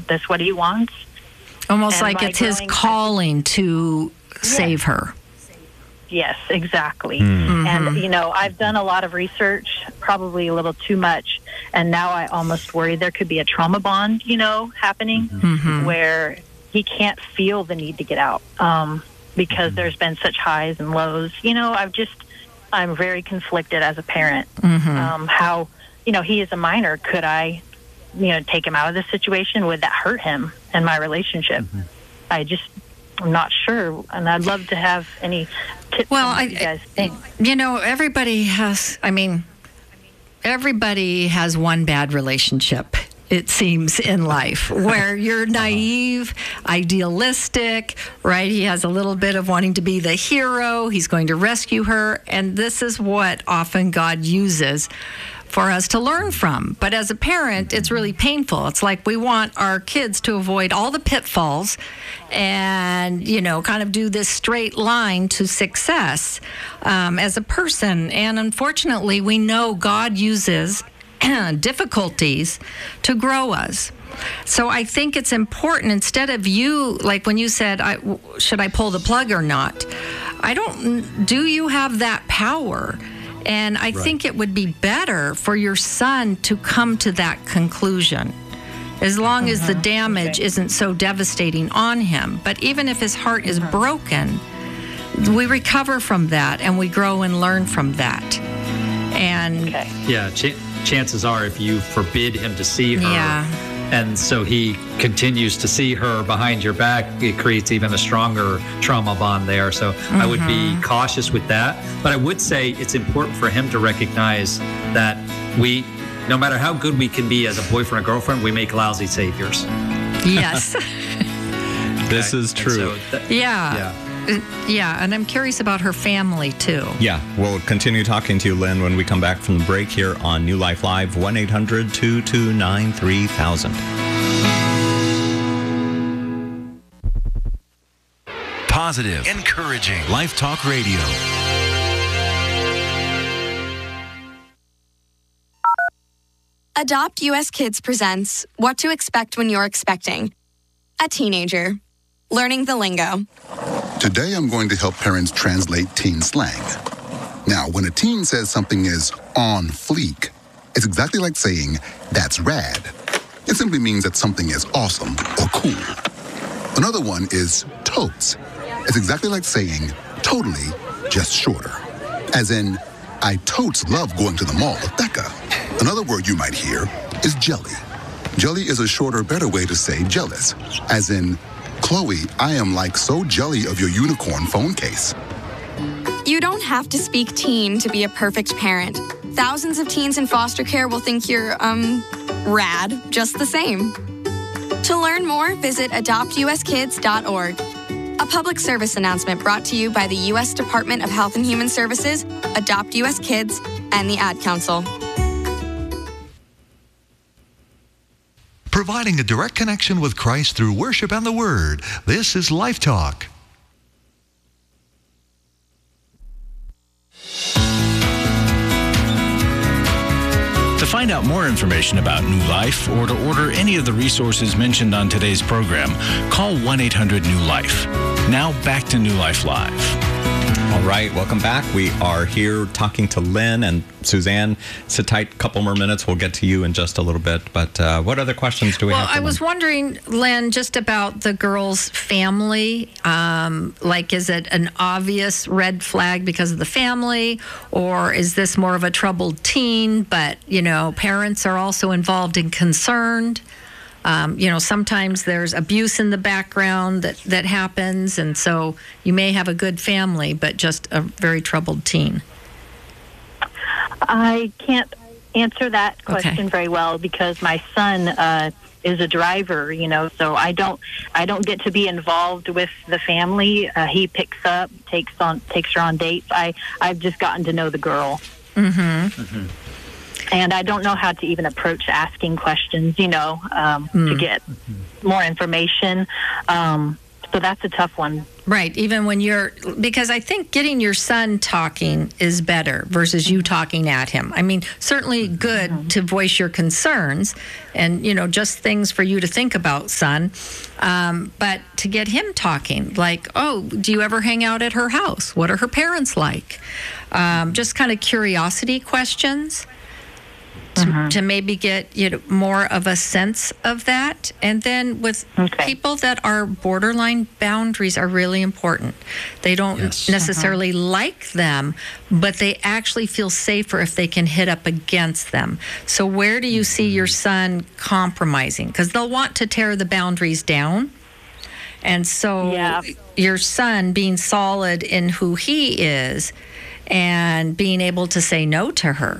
that's what he wants. Almost like it's his calling to save her. Yes, exactly. And, you know, I've done a lot of research, probably a little too much, and now I almost worry there could be a trauma bond, you know, happening where he can't feel the need to get out because there's been such highs and lows. You know, I'm very conflicted as a parent. How, you know, he is a minor. Could I, you know, take him out of this situation? Would that hurt him and my relationship? I'm not sure, and I'd love to have any tips on what you guys think. You know, everybody has one bad relationship, it seems, in life, where you're naive, idealistic, right? He has a little bit of wanting to be the hero. He's going to rescue her, and this is what often God uses for us to learn from. But as a parent, it's really painful. It's like we want our kids to avoid all the pitfalls and, you know, kind of do this straight line to success as a person. And unfortunately, we know God uses difficulties to grow us. So I think it's important, instead of you, like when you said, should I pull the plug or not? Do you have that power? And I think it would be better for your son to come to that conclusion, as long as the damage isn't so devastating on him. But even if his heart is broken, we recover from that and we grow and learn from that. And chances are, if you forbid him to see her, and so he continues to see her behind your back, it creates even a stronger trauma bond there. So I would be cautious with that. But I would say it's important for him to recognize that no matter how good we can be as a boyfriend or girlfriend, we make lousy saviors. Yes. This is true. Yeah, and I'm curious about her family, too. Yeah, we'll continue talking to you, Lynn, when we come back from the break here on New Life Live, 1-800-229-3000. Positive, encouraging, Life Talk Radio. Adopt US Kids presents What to Expect When You're Expecting. A teenager. Learning the lingo. Today I'm going to help parents translate teen slang. Now, when a teen says something is on fleek, it's exactly like saying, that's rad. It simply means that something is awesome or cool. Another one is totes. It's exactly like saying, totally, just shorter. As in, I totes love going to the mall with Becca. Another word you might hear is jelly. Jelly is a shorter, better way to say jealous. As in, Chloe, I am like so jelly of your unicorn phone case. You don't have to speak teen to be a perfect parent. Thousands of teens in foster care will think you're, rad, just the same. To learn more, visit adoptuskids.org. A public service announcement brought to you by the U.S. Department of Health and Human Services, Adopt U.S. Kids, and the Ad Council. Providing a direct connection with Christ through worship and the Word. This is Life Talk. To find out more information about New Life or to order any of the resources mentioned on today's program, call 1-800-NEW-LIFE. Now back to New Life Live. All right, welcome back. We are here talking to Lynn and Suzanne. Sit tight, couple more minutes. We'll get to you in just a little bit. But what other questions do we have? Well, I was wondering, Lynn, just about the girl's family. Like, is it an obvious red flag because of the family? Or is this more of a troubled teen, but, you know, parents are also involved and concerned? You know, sometimes there's abuse in the background that happens, and so you may have a good family, but just a very troubled teen. I can't answer that question very well because my son is a driver, you know, so I don't get to be involved with the family. He picks up, takes her on dates. I've just gotten to know the girl. And I don't know how to even approach asking questions, you know, to get more information. So So that's a tough one. Right. Even when because I think getting your son talking is better versus you talking at him. I mean, certainly good to voice your concerns and, just things for you to think about, son. But to get him talking, like, oh, do you ever hang out at her house? What are her parents like? Just kind of curiosity questions. To maybe get more of a sense of that. And then with people that are borderline, boundaries are really important. They don't necessarily like them, but they actually feel safer if they can hit up against them. So where do you see your son compromising? Because they'll want to tear the boundaries down. And so your son being solid in who he is and being able to say no to her.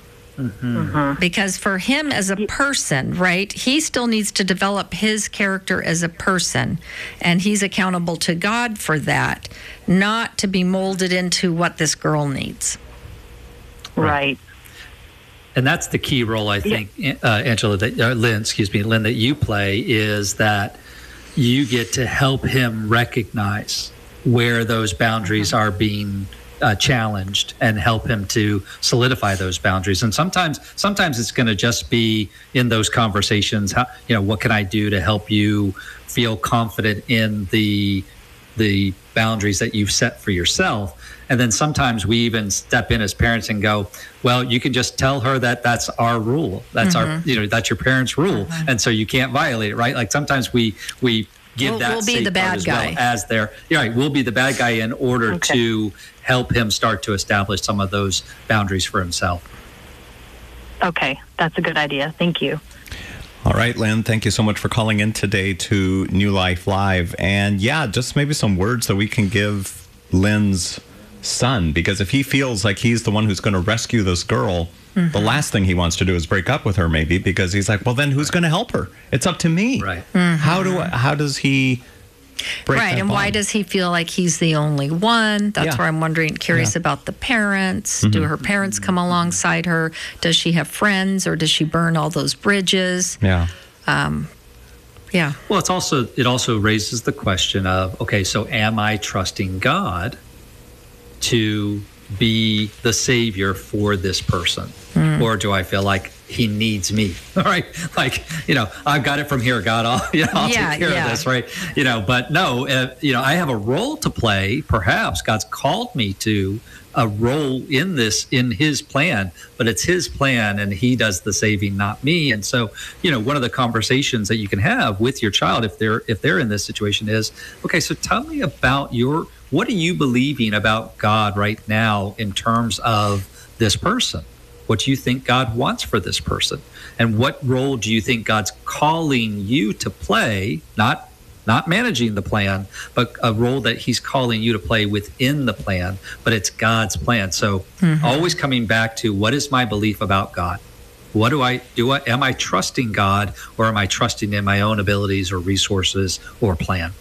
Because for him as a person, right, he still needs to develop his character as a person, and he's accountable to God for that, not to be molded into what this girl needs. Right. And that's the key role, I think, Angela, Lynn, that you play, is that you get to help him recognize where those boundaries are being challenged and help him to solidify those boundaries. And sometimes it's going to just be in those conversations. How, what can I do to help you feel confident in the boundaries that you've set for yourself? And then sometimes we even step in as parents and go, well, you can just tell her that that's our rule. That's our, that's your parents' rule. And so you can't violate it, right? Like sometimes we give we'll be the bad guy as their we'll be the bad guy in order to help him start to establish some of those boundaries for himself. Okay, that's a good idea. Thank you. All right, Lynn, thank you so much for calling in today to New Life Live. And just maybe some words that we can give Lynn's son, because if he feels like he's the one who's going to rescue this girl, the last thing he wants to do is break up with her, maybe, because he's like, well, then who's going to help her? It's up to me. Right. How does he break that and bond? why does he feel like he's the only one? That's where I'm curious about the parents. Do her parents come alongside her? Does she have friends, or does she burn all those bridges? Yeah. Well, it also raises the question of, okay, so am I trusting God to be the savior for this person? Or do I feel like he needs me? All right. Like, I've got it from here, God. I'll take care of this, right? But no, I have a role to play. Perhaps God's called me to a role in this, in his plan, but it's his plan and he does the saving, not me. And so, one of the conversations that you can have with your child, if they're in this situation, is, okay, so tell me about what are you believing about God right now in terms of this person? What do you think God wants for this person? And what role do you think God's calling you to play, not managing the plan, but a role that he's calling you to play within the plan, but it's God's plan. So always coming back to, what is my belief about God? What do I do? Am I trusting God, or am I trusting in my own abilities or resources or plan?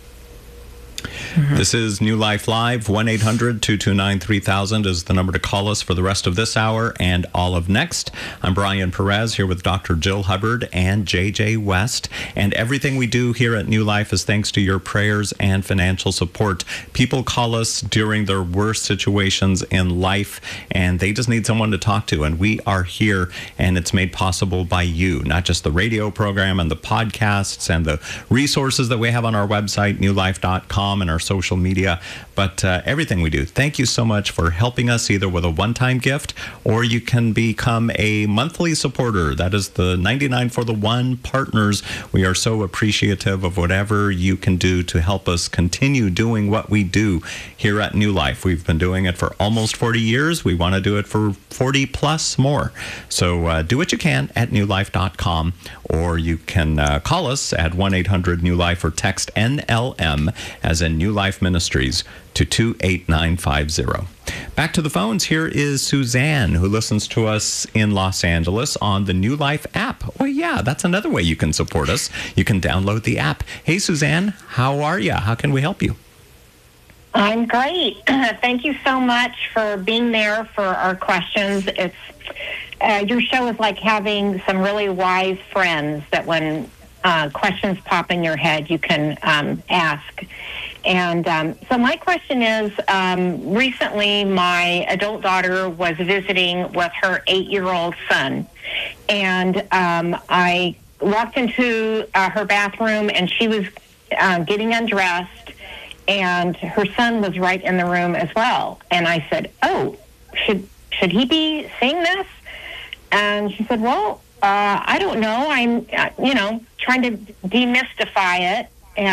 This is New Life Live. 1-800-229-3000 is the number to call us for the rest of this hour and all of next. I'm Brian Perez here with Dr. Jill Hubbard and JJ West. And everything we do here at New Life is thanks to your prayers and financial support. People call us during their worst situations in life, and they just need someone to talk to. And we are here, and it's made possible by you, not just the radio program and the podcasts and the resources that we have on our website, newlife.com, and our social media, but everything we do. Thank you so much for helping us, either with a one-time gift, or you can become a monthly supporter. That is the 99 for the One partners. We are so appreciative of whatever you can do to help us continue doing what we do here at New Life. We've been doing it for almost 40 years. We want to do it for 40 plus more. So do what you can at newlife.com, or you can call us at 1-800-NEW-LIFE or text NLM, as in New Life Ministries, to 28950. Back to the phones. Here is Suzanne, who listens to us in Los Angeles on the New Life app. Oh, yeah, that's another way you can support us. You can download the app. Hey, Suzanne, how are you? How can we help you? I'm great. Thank you so much for being there for our questions. It's your show is like having some really wise friends that when questions pop in your head, you can ask. And so my question is, recently my adult daughter was visiting with her 8-year-old son. And I walked into her bathroom, and she was getting undressed, and her son was right in the room as well. And I said, oh, should he be seeing this? And she said, well, I don't know. I'm, trying to demystify it.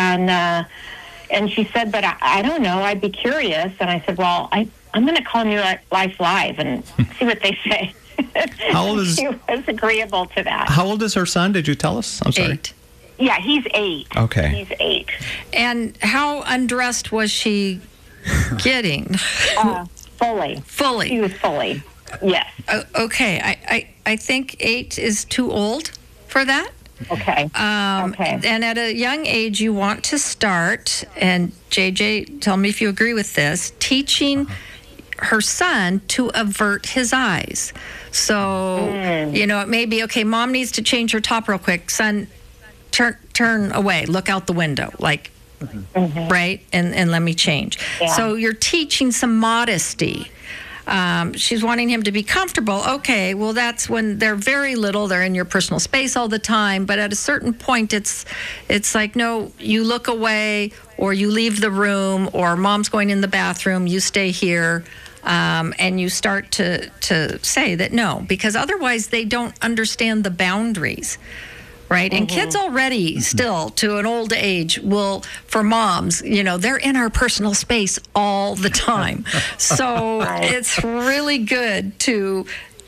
And she said, but I don't know. I'd be curious. And I said, well, I'm going to call New Life Live and see what they say. How old is... She was agreeable to that. How old is her son? Did you tell us? I'm sorry. 8. Yeah, he's 8. Okay. He's 8. And how undressed was she getting? Fully. Fully. She was fully. Yes. Okay. I think 8 is too old for that. Okay. Okay. And at a young age, you want to start, and JJ, tell me if you agree with this, teaching her son to avert his eyes. So, it may be, okay, mom needs to change her top real quick. Son, turn away, look out the window, like, right? And let me change. Yeah. So you're teaching some modesty. She's wanting him to be comfortable. Okay, well, that's when they're very little. They're in your personal space all the time. But at a certain point, it's like, no, you look away, or you leave the room, or mom's going in the bathroom, you stay here. And you start to say that no, because otherwise they don't understand the boundaries. Right. And kids already still to an old age will, for moms, they're in our personal space all the time. So it's really good to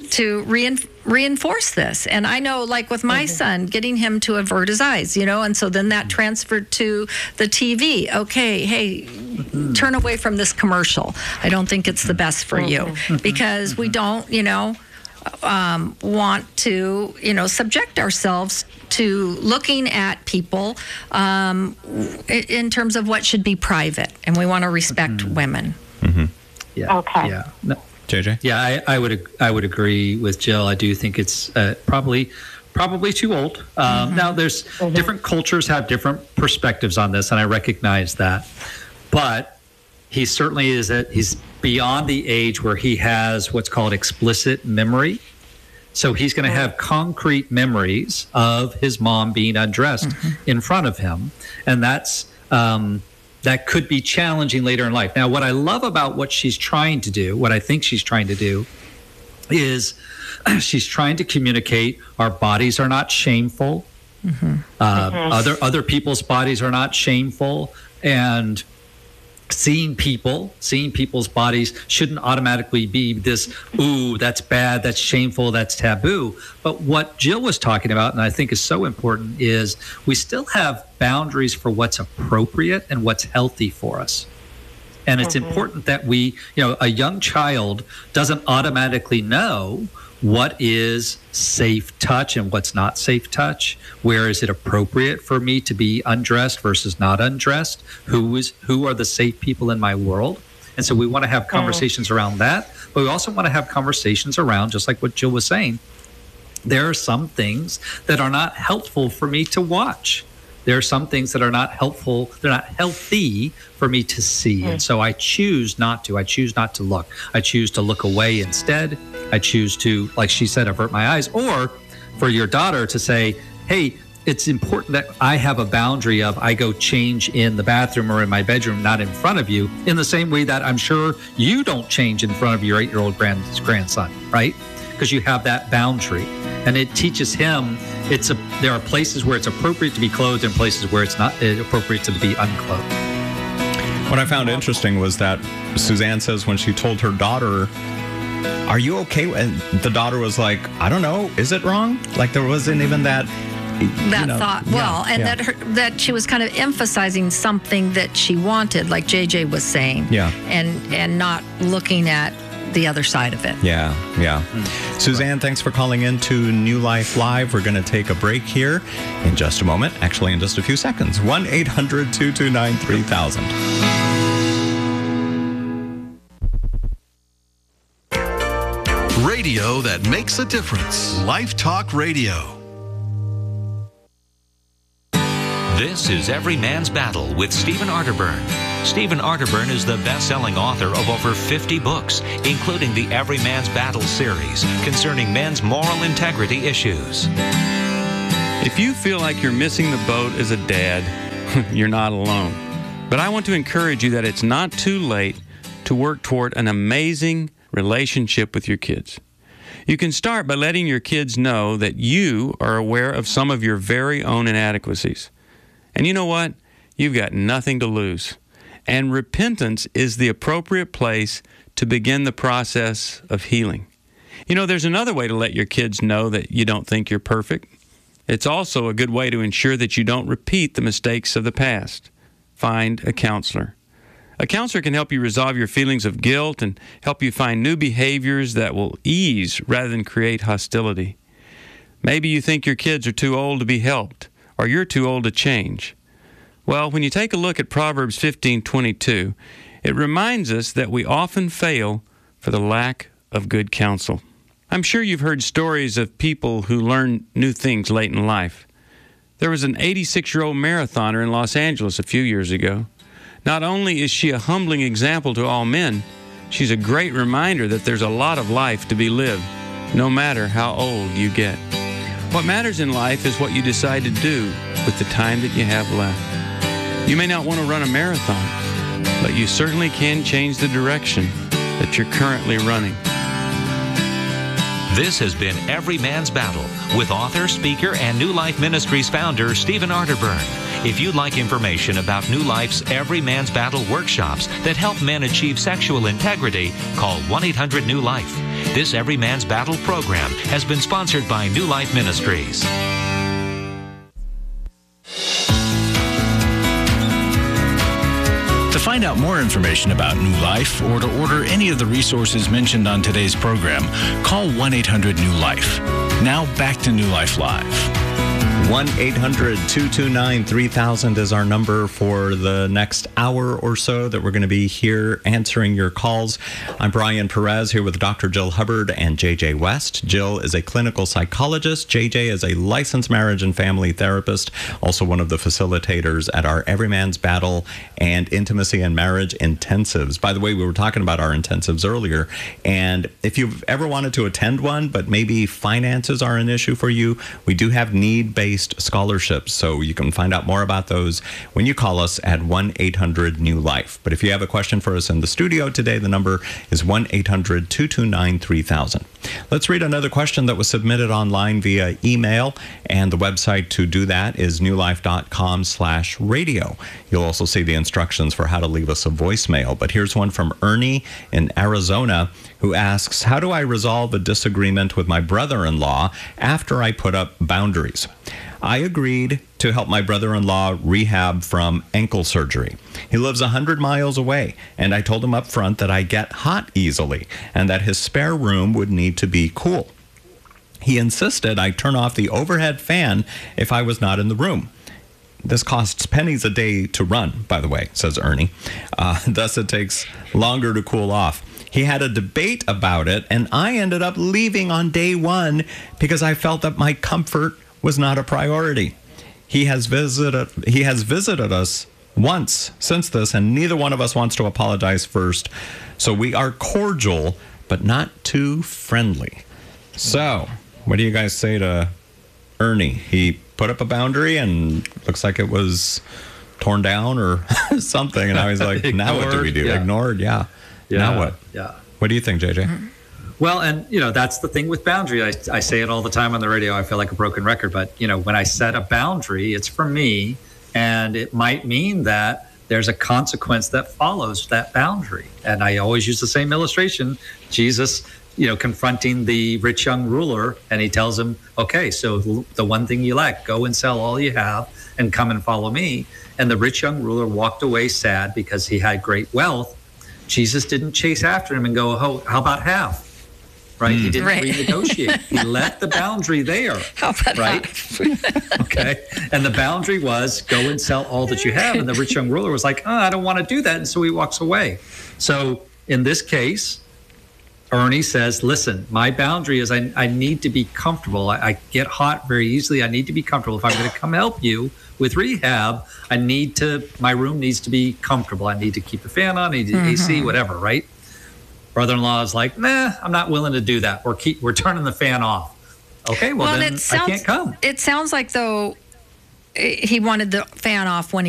reinforce this. And I know, like with my son, getting him to avert his eyes, and so then that transferred to the TV. Okay, hey, turn away from this commercial. I don't think it's the best for you, because we don't, want to, subject ourselves to looking at people in terms of what should be private, and we want to respect women. Yeah. Okay. Yeah. No. JJ? Yeah, I would agree with Jill. I do think it's probably too old. Now, there's different cultures have different perspectives on this, and I recognize that. But he certainly he's beyond the age where he has what's called explicit memory. So he's going to have concrete memories of his mom being undressed in front of him. And that's that could be challenging later in life. Now, what I love about what she's trying to do, what I think she's trying to do, is she's trying to communicate our bodies are not shameful. Other people's bodies are not shameful. And seeing people's bodies shouldn't automatically be this, ooh, that's bad, that's shameful, that's taboo. But what Jill was talking about, and I think is so important, is we still have boundaries for what's appropriate and what's healthy for us. And it's important that we, a young child doesn't automatically know what is safe touch and what's not safe touch. Where is it appropriate for me to be undressed versus not undressed? Who are the safe people in my world? And so we want to have conversations around that, but we also want to have conversations around, just like what Jill was saying, there are some things that are not helpful for me to watch. There are some things that are not helpful, they're not healthy for me to see. And so I choose not to. I choose not to look. I choose to look away instead. I choose to, like she said, avert my eyes. Or for your daughter to say, hey, it's important that I have a boundary of I go change in the bathroom or in my bedroom, not in front of you, in the same way that I'm sure you don't change in front of your 8-year-old grandson, right? Because you have that boundary. And it teaches him there are places where it's appropriate to be clothed and places where it's not appropriate to be unclothed. What I found interesting was that Suzanne says when she told her daughter, are you okay? And the daughter was like, I don't know. Is it wrong? Like there wasn't even that thought. Well, and that she was kind of emphasizing something that she wanted, like JJ was saying. Yeah. And not looking at the other side of it. Yeah. Suzanne, thanks for calling in to New Life Live. We're going to take a break here in just a moment, actually in just a few seconds. 1-800-229-3000. Radio that makes a difference. Life Talk Radio. This is Every Man's Battle with Stephen Arterburn. Stephen Arterburn is the best-selling author of over 50 books, including the Every Man's Battle series concerning men's moral integrity issues. If you feel like you're missing the boat as a dad, you're not alone. But I want to encourage you that it's not too late to work toward an amazing relationship with your kids. You can start by letting your kids know that you are aware of some of your very own inadequacies. And you know what? You've got nothing to lose. And repentance is the appropriate place to begin the process of healing. You know, there's another way to let your kids know that you don't think you're perfect. It's also a good way to ensure that you don't repeat the mistakes of the past. Find a counselor. A counselor can help you resolve your feelings of guilt and help you find new behaviors that will ease rather than create hostility. Maybe you think your kids are too old to be helped, or you're too old to change. Well, when you take a look at Proverbs 15:22, it reminds us that we often fail for the lack of good counsel. I'm sure you've heard stories of people who learn new things late in life. There was an 86-year-old marathoner in Los Angeles a few years ago. Not only is she a humbling example to all men, she's a great reminder that there's a lot of life to be lived, no matter how old you get. What matters in life is what you decide to do with the time that you have left. You may not want to run a marathon, but you certainly can change the direction that you're currently running. This has been Every Man's Battle with author, speaker, and New Life Ministries founder Stephen Arterburn. If you'd like information about New Life's Every Man's Battle workshops that help men achieve sexual integrity, call 1-800-NEW-LIFE. This Every Man's Battle program has been sponsored by New Life Ministries. To find out more information about New Life or to order any of the resources mentioned on today's program, call 1-800-NEW-LIFE. Now back to New Life Live. 1-800-229-3000 is our number for the next hour or so that we're going to be here answering your calls. I'm Brian Perez here with Dr. Jill Hubbard and JJ West. Jill is a clinical psychologist. JJ is a licensed marriage and family therapist, also one of the facilitators at our Every Man's Battle and Intimacy and Marriage intensives. By the way, we were talking about our intensives earlier, and if you've ever wanted to attend one, but maybe finances are an issue for you, we do have need-based scholarships, so you can find out more about those when you call us at 1-800-NEW-LIFE. But if you have a question for us in the studio today, the number is 1-800-229-3000. Let's read another question that was submitted online via email, and the website to do that is newlife.com/radio. You'll also see the instructions for how to leave us a voicemail. But here's one from Ernie in Arizona, who asks, how do I resolve a disagreement with my brother-in-law after I put up boundaries? I agreed to help my brother-in-law rehab from ankle surgery. He lives 100 miles away, and I told him up front that I get hot easily and that his spare room would need to be cool. He insisted I turn off the overhead fan if I was not in the room. This costs pennies a day to run, by the way, says Ernie. Thus, it takes longer to cool off. He had a debate about it, and I ended up leaving on day one because I felt that my comfort was not a priority. He has visited us once since this, and neither one of us wants to apologize first. So we are cordial, but not too friendly. So, what do you guys say to Ernie? He put up a boundary and looks like it was torn down or something, and I was like, now what do we do? Yeah. Ignored? Yeah. Now what? Yeah. What do you think, JJ? Mm-hmm. Well, and, that's the thing with boundary. I say it all the time on the radio. I feel like a broken record. But, when I set a boundary, it's for me. And it might mean that there's a consequence that follows that boundary. And I always use the same illustration. Jesus, confronting the rich young ruler. And he tells him, okay, so the one thing you lack, go and sell all you have and come and follow me. And the rich young ruler walked away sad because he had great wealth. Jesus didn't chase after him and go, oh, how about half? Right? He didn't renegotiate. He left the boundary there. How about right? Okay. And the boundary was go and sell all that you have. And the rich young ruler was like, I don't want to do that. And so he walks away. So in this case, Ernie says, listen, my boundary is I need to be comfortable. I get hot very easily. I need to be comfortable. If I'm going to come help you with rehab, my room needs to be comfortable. I need to keep the fan on, I need AC, whatever, right? Brother-in-law is like, nah, I'm not willing to do that. We're turning the fan off. Okay, well then I can't come. It sounds like, though, he wanted the fan off when he